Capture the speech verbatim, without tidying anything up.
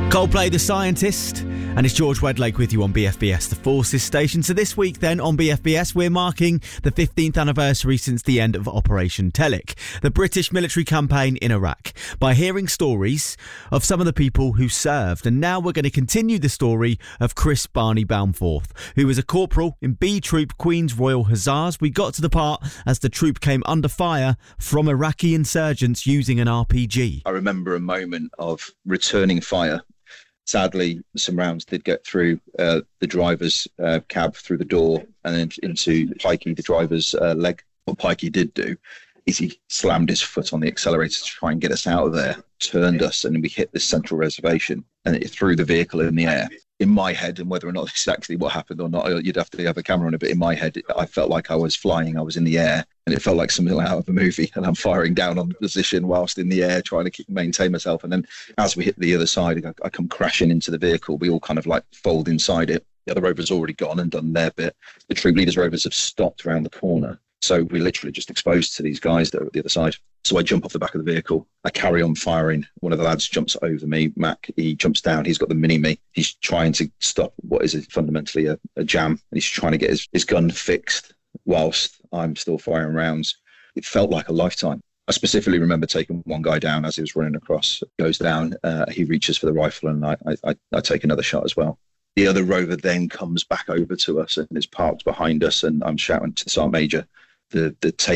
Coldplay, The Scientist, and it's George Wedlake with you on B F B S, the Forces station. So this week then on B F B S, we're marking the fifteenth anniversary since the end of Operation Telic, the British military campaign in Iraq, by hearing stories of some of the people who served. And now we're going to continue the story of Chris Barney Balmforth, who was a corporal in B Troop Queen's Royal Hussars. We got to the part as the troop came under fire from Iraqi insurgents using an R P G. I remember a moment of returning fire. Sadly, some rounds did get through uh, the driver's uh, cab through the door and then into Pikey, the driver's uh, leg. What Pikey did do is he slammed his foot on the accelerator to try and get us out of there, turned us, and we hit this central reservation, and it threw the vehicle in the air. In my head, and whether or not this is actually what happened or not, you'd have to have a camera on it, but in my head, I felt like I was flying, I was in the air, and it felt like something out of a movie, and I'm firing down on the position whilst in the air, trying to keep, maintain myself, and then as we hit the other side, I, I come crashing into the vehicle. We all kind of like fold inside it. The other rovers already gone and done their bit. The troop leaders' rovers have stopped around the corner, so we're literally just exposed to these guys that are at the other side. So I jump off the back of the vehicle. I carry on firing. One of the lads jumps over me. Mac, he jumps down. He's got the mini-me. He's trying to stop what is fundamentally a, a jam. And he's trying to get his, his gun fixed whilst I'm still firing rounds. It felt like a lifetime. I specifically remember taking one guy down as he was running across. Goes down. Uh, he reaches for the rifle, and I, I, I take another shot as well. The other rover then comes back over to us and is parked behind us. And I'm shouting to the Sergeant Major. The, the tape